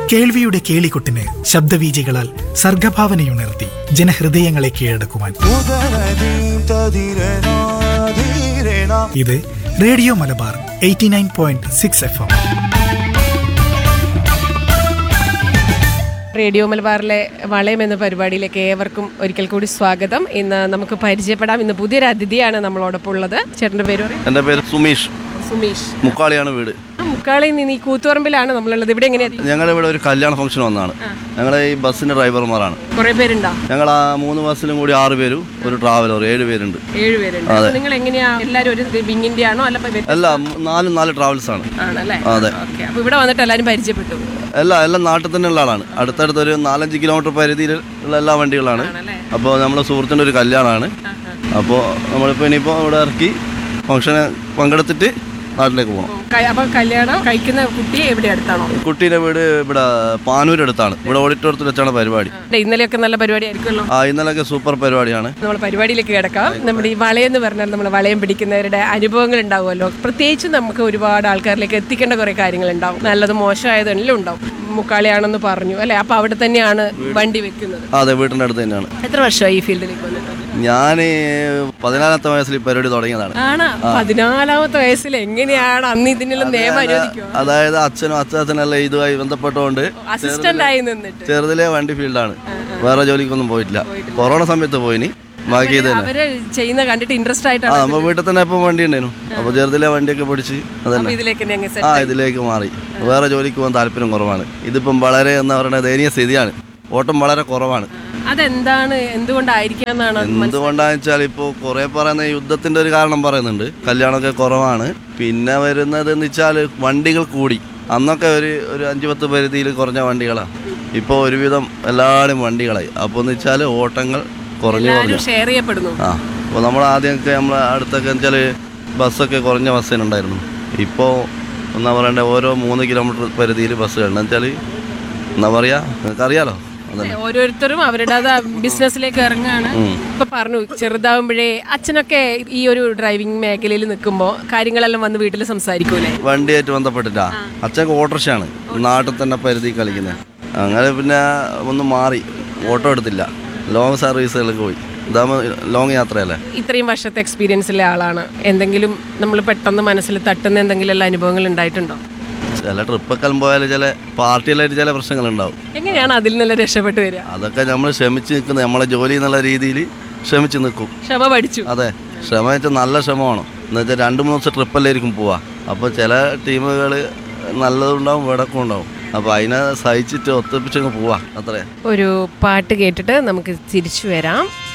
കേൾവിയുടെ കേളികൊട്ടിന് ശബ്ദവീചികളാൽ സർഗഭാവനയുണർത്തി ജനഹൃദയങ്ങളെ കീഴടക്കുവാൻ ഇത് radio Malabar 89.6 FM. Radio മലബാറിലെ വളയം എന്ന പരിപാടിയിലേക്ക് ഏവർക്കും ഒരിക്കൽ കൂടി സ്വാഗതം. ഇന്ന് നമുക്ക് പരിചയപ്പെടാം. ഇന്ന് പുതിയൊരു അതിഥിയാണ് നമ്മളോടൊപ്പം ഉള്ളത്. ചേട്ടൻ്റെ പേര് പറയും. എൻ്റെ പേര് സുമേഷ്. മുക്കാളിയാണ് വീട്. മുക്കാളിൽ നിന്ന് ഈ കൂത്തുപറമ്പിലാണ് നമ്മളുള്ളത്. ഇവിടെ എങ്ങനെയാണ്? ഞങ്ങളുടെ ഇവിടെ ഒരു കല്യാണ ഫംഗ്ഷൻ വന്നാണ്. ഞങ്ങളെ ഈ ബസ്സിന്റെ ഡ്രൈവർമാരാണ്. കുറെ പേരുണ്ടോ? ഞങ്ങൾ ആ 3 ബസ്സിലും കൂടി 6 പേരും, ഒരു ട്രാവലർ 7 പേരുണ്ട്. 7 പേരുണ്ട്. നിങ്ങൾ എങ്ങനെയാ എല്ലാവരും ഒരു വിങ്ങിന്റെ ആണോ അല്ല 4 ട്രാവൽസ് ആണ്. അതെ. അപ്പൊ ഇവിടെ വന്നിട്ട് എല്ലാവരും പരിചയപ്പെട്ടു? എല്ലാം നാട്ടിൽ തന്നെ ഉള്ള ആളാണ്. അടുത്തടുത്ത് ഒരു 4-5 കിലോമീറ്റർ പരിധിയിലുള്ള എല്ലാ വണ്ടികളാണ്. അപ്പോൾ നമ്മളെ സുഹൃത്തിൻ്റെ ഒരു കല്യാണമാണ്. അപ്പോൾ നമ്മളിപ്പോൾ ഇനിയിപ്പോൾ ഇവിടെ ഇറക്കി ഫംഗ്ഷന് പങ്കെടുത്തിട്ട് നാട്ടിലേക്ക് പോകണം. അപ്പൊ കല്യാണം കഴിക്കുന്ന കുട്ടി എവിടെ അടുത്താണോ? കുട്ടീൻ്റെ വീട് ഇവിടെ പാനൂർ അടുത്താണ്. ഇവിടെ ഓഡിറ്റോറിയത്തിൽ വെച്ചാണ് പരിപാടി. ഇന്നലെയൊക്കെ നല്ല പരിപാടി ആയിരിക്കുമല്ലോ? ഇന്നലെയൊക്കെ സൂപ്പർ പരിപാടിയാണ്. നമ്മൾ പരിപാടിയിലേക്ക് കിടക്കാം. നമ്മുടെ ഈ വളയം എന്ന് പറഞ്ഞാൽ നമ്മൾ വളയം പിടിക്കുന്നവരുടെ അനുഭവങ്ങൾ ഉണ്ടാവുമല്ലോ. പ്രത്യേകിച്ച് നമുക്ക് ഒരുപാട് ആൾക്കാരിലേക്ക് എത്തിക്കേണ്ട കുറെ കാര്യങ്ങൾ ഉണ്ടാവും. നല്ലതും മോശമായതെല്ലാം ഉണ്ടാവും. മുക്കാളിയാണെന്ന് പറഞ്ഞു അല്ലെ? അപ്പൊ അവിടെ തന്നെയാണ് വണ്ടി വെക്കുന്നത്? അതെ, വീട്ടിന്റെ അടുത്ത് തന്നെയാണ്. എത്ര വർഷമായി ഈ ഫീൽഡിലേക്ക് വന്നിട്ട്? ഞാൻ 14ാമത്തെ വയസ്സിൽ ഈ പരിപാടി തുടങ്ങിയതാണ്. 14ാമത്തെ വയസ്സിൽ എങ്ങനെയാണ് അന്ന് ഇതിനെല്ലാം നിയമം അനുവദിക്കുക? അതായത് അച്ഛനും അച്ഛനെല്ലാം ഇതുമായി ബന്ധപ്പെട്ടുകൊണ്ട് അസിസ്റ്റന്റ് ആയി നിന്നിട്ട് ചെറുതിലെ വണ്ടി ഫീൽഡാണ്. വേറെ ജോലിക്കൊന്നും പോയിട്ടില്ല. കൊറോണ സമയത്ത് പോയിനി. ബാക്കി അവര് ചെയ്യുന്ന കണ്ടിട്ട് ഇൻട്രസ്റ്റ് ആയിട്ടാണ്. നമ്മ വീട്ടിൽ തന്നെ ഇപ്പം വണ്ടി ഉണ്ടായിരുന്നു. അപ്പൊ ചെറുതിലെ വണ്ടിയൊക്കെ പഠിച്ച് അതന്നെ ഇതിലേക്ക് മാറി. വേറെ ജോലിക്ക് പോകാൻ താല്പര്യം കുറവാണ്. ഇതിപ്പം വളരെ എന്താ പറയുക ദയനീയ സ്ഥിതിയാണ്. ഓട്ടം വളരെ കുറവാണ്. അതെന്താണ്, എന്തുകൊണ്ടായിരിക്കാന്നാണ്? എന്തുകൊണ്ടാന്ന് വെച്ചാൽ ഇപ്പോൾ കുറെ പറയുന്ന യുദ്ധത്തിന്റെ ഒരു കാരണം പറയുന്നുണ്ട്. കല്യാണമൊക്കെ കുറവാണ്. പിന്നെ വരുന്നത് എന്ന് വെച്ചാൽ വണ്ടികൾ കൂടി. അന്നൊക്കെ ഒരു 5-10 പരിധിയിൽ കുറഞ്ഞ വണ്ടികളാണ്. ഇപ്പോൾ ഒരുവിധം എല്ലാവരും വണ്ടികളായി. അപ്പോൾ എന്ന് വെച്ചാൽ ഓട്ടങ്ങൾ കുറഞ്ഞു ഷെയർ ചെയ്യപ്പെടുന്നു. അപ്പോൾ നമ്മൾ ആദ്യമൊക്കെ നമ്മളെ അടുത്തൊക്കെ വെച്ചാൽ ബസ്സൊക്കെ കുറഞ്ഞ ബസ്സിനുണ്ടായിരുന്നു. ഇപ്പോൾ എന്താ പറയണ്ടേ, ഓരോ 3 കിലോമീറ്റർ പരിധിയിൽ ബസ്സുകളുണ്ട്. വെച്ചാൽ എന്താ പറയുക, നിങ്ങൾക്കറിയാലോ, ഓരോരുത്തരും അവരുടെ ബിസിനസ്സിലേക്ക് ഇറങ്ങുകയാണ്. ഇപ്പൊ പറഞ്ഞു ചെറുതാവുമ്പോഴേ അച്ഛനൊക്കെ ഈ ഒരു ഡ്രൈവിംഗ് മേഖലയിൽ നിൽക്കുമ്പോൾ കാര്യങ്ങളെല്ലാം വന്ന് വീട്ടിൽ സംസാരിക്കൂലേ? വണ്ടിയായിട്ട് ബന്ധപ്പെട്ടിട്ടാ. അച്ഛനൊക്കെ ഓട്ടോറിക്ഷയാണ്, നാട്ടിൽ തന്നെ പരിധി കളിക്കുന്നത്. അങ്ങനെ പിന്നെ ഒന്ന് മാറി, ഓട്ടോ എടുത്തില്ല, ലോങ് സർവീസുകളിലേക്ക് പോയി. ഇതാകുമ്പോൾ ലോങ് യാത്രയല്ലേ. ഇത്രയും വർഷത്തെ എക്സ്പീരിയൻസിലെ ആളാണ്. എന്തെങ്കിലും നമ്മൾ പെട്ടെന്ന് മനസ്സിൽ തട്ടുന്ന എന്തെങ്കിലും അനുഭവങ്ങൾ ഉണ്ടായിട്ടുണ്ടോ? ചില ട്രിപ്പൊക്കെ പോയാലും ചില പാർട്ടിയിലായിട്ട് ചില പ്രശ്നങ്ങളുണ്ടാവും. എങ്ങനെയാണ് അതിൽ നിന്ന് രക്ഷപ്പെട്ട് വരിക? അതൊക്കെ നമ്മൾ ക്ഷമിച്ച് നിൽക്കുന്നത്, നമ്മളെ ജോലി എന്നുള്ള രീതിയിൽ ക്ഷമിച്ച് നിൽക്കും. ക്ഷമ പഠിച്ചു. അതെ, ക്ഷമ വെച്ചാൽ നല്ല ക്ഷമ വേണം. എന്ന് വെച്ചാൽ 2-3 ദിവസം ട്രിപ്പല്ലായിരിക്കും പോവാ. അപ്പോൾ ചില ടീമുകൾ നല്ലതുണ്ടാവും, വിടക്കും ഉണ്ടാവും. അപ്പോൾ അതിനെ സഹിച്ചിട്ട് ഒത്തിപ്പിച്ചങ്ങ് പോവാ. അത്രേ. ഒരു പാട്ട് കേട്ടിട്ട് നമുക്ക് തിരിച്ചു വരാം.